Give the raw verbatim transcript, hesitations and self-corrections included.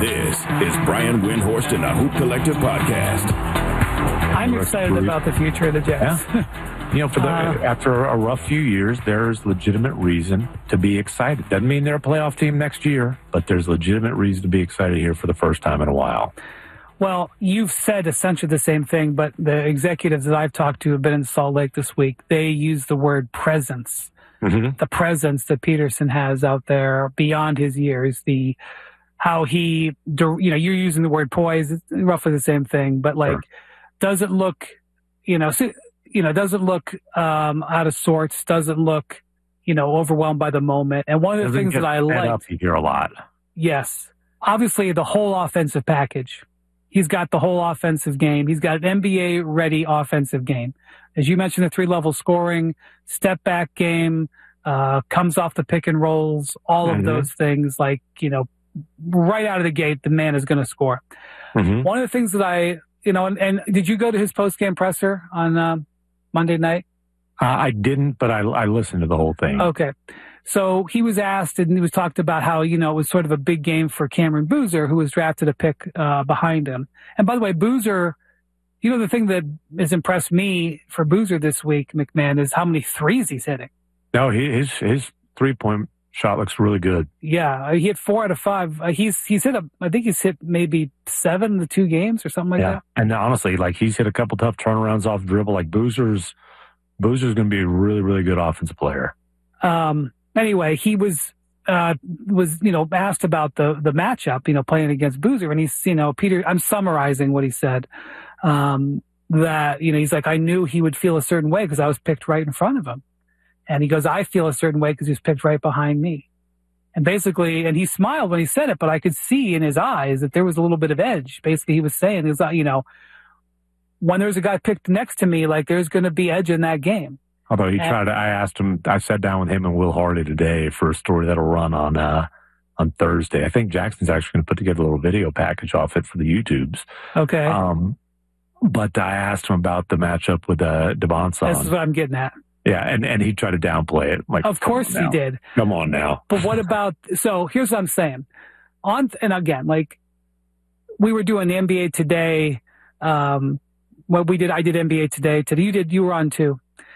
This is Brian Windhorst and the Hoop Collective podcast. I'm excited about the future of the Jazz. Yeah. You know, for the, uh, after a rough few years, there's legitimate reason to be excited. Doesn't mean they're a playoff team next year, but there's legitimate reason to be excited here for the first time in a while. Well, you've said essentially the same thing, but the executives that I've talked to have been in Salt Lake this week. They use the word presence. Mm-hmm. The presence that Peterson has out there beyond his years, the how he, you know, you're using the word poise, it's roughly the same thing, but like, sure. does it look, you know, so, you know, doesn't look um, out of sorts, doesn't look, you know, overwhelmed by the moment. And one of the doesn't things that I like, you hear a lot. Yes, obviously the whole offensive package. He's got the whole offensive game. He's got an N B A-ready offensive game. As you mentioned, the three-level scoring, step-back game, uh, comes off the pick and rolls, all mm-hmm. of those things. Like, you know, right out of the gate, the man is going to score. Mm-hmm. One of the things that I, you know, and, and did you go to his post-game presser on uh, Monday night? Uh, I didn't, but I, I listened to the whole thing. Okay. So he was asked, and he was talked about how, you know, it was sort of a big game for Cameron Boozer, who was drafted a pick uh, behind him. And by the way, Boozer, you know, the thing that has impressed me for Boozer this week, McMahon, is how many threes he's hitting. No, he, his his three-point shot looks really good. Yeah, he hit four out of five. Uh, he's he's hit a, I think he's hit maybe seven in the two games or something like yeah. that. And honestly, like he's hit a couple tough turnarounds off dribble. Like Boozer's, Boozer's going to be a really, really good offensive player. Um. Anyway, he was uh was you know asked about the the matchup, you know, playing against Boozer, and he's you know Peter. I'm summarizing what he said. Um, that you know he's like, I knew he would feel a certain way because I was picked right in front of him, and he goes, I feel a certain way because he was picked right behind me, and basically, and he smiled when he said it, but I could see in his eyes that there was a little bit of edge. Basically, he was saying, he was you know, when there's a guy picked next to me, like there's going to be edge in that game. Although he tried to, I asked him, I sat down with him and Will Hardy today for a story that'll run on uh, on Thursday. I think Jackson's actually going to put together a little video package off it for the YouTubes. Okay. Um, but I asked him about the matchup with uh, Devonson. This is what I'm getting at. Yeah, and, and he tried to downplay it. Like, of course he did. Come on now. But what about, so here's what I'm saying. On And again, like, we were doing the N B A Today. Um, what we did, I did N B A Today. Today, you did, you were on too.